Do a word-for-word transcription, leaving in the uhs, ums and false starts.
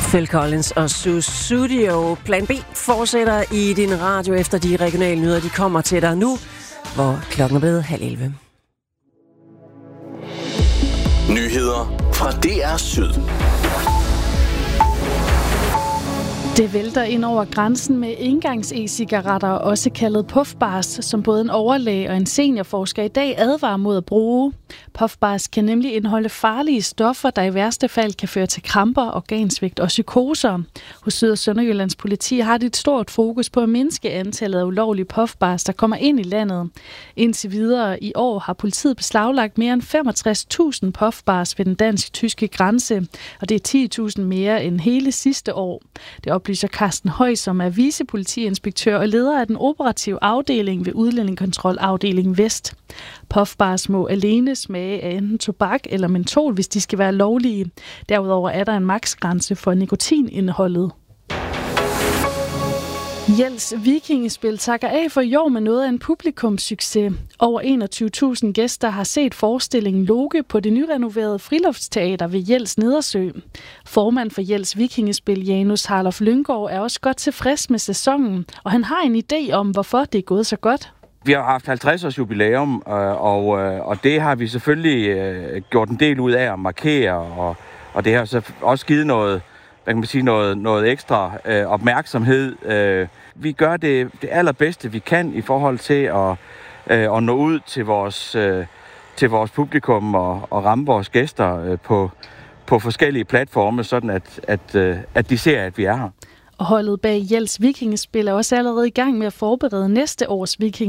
Phil Collins og Sussudio. Plan B fortsætter i din radio efter de regionale nyheder. De kommer til dig nu, hvor klokken er blevet halv elleve. Nyheder fra D R Syd. Det vælter ind over grænsen med engangs-e-cigaretter, også kaldet puffbars, som både en overlæge og en seniorforsker i dag advarer mod at bruge. Puffbars kan nemlig indeholde farlige stoffer, der i værste fald kan føre til kramper, organsvigt og psykoser. Hos Syd- og Sønderjyllands politi har de et stort fokus på at mindske antallet af ulovlige puffbars, der kommer ind i landet. Indtil videre i år har politiet beslaglagt mere end femogtres tusind puffbars ved den dansk-tyske grænse, og det er ti tusind mere end hele sidste år. Det oplyser Carsten Høj, som er vicepolitiinspektør og leder af den operative afdeling ved Udlændingekontrol afdeling Vest. Puffbars må alene smage af enten tobak eller mentol, hvis de skal være lovlige. Derudover er der en maksgrænse for nikotinindholdet. Jels Vikingespil takker af for i år med noget af en publikumssucces. Over enogtyve tusind gæster har set forestillingen Loke på det nyrenoverede friluftsteater ved Jels Nedersø. Formand for Jels Vikingespil, Janus Harlof Lynggaard, er også godt tilfreds med sæsonen, og han har en idé om, hvorfor det er gået så godt. Vi har haft halvtreds års jubilæum, og, og det har vi selvfølgelig gjort en del ud af at markere, og, og det har så også givet noget, hvad kan man sige, noget, noget ekstra øh, opmærksomhed. Øh, vi gør det, det allerbedste, vi kan i forhold til at, øh, at nå ud til vores, øh, til vores publikum og, og ramme vores gæster øh, på, på forskellige platforme, sådan at, at, øh, at de ser, at vi er her. Og holdet bag Jels Vikingespil er også allerede i gang med at forberede næste års Viking.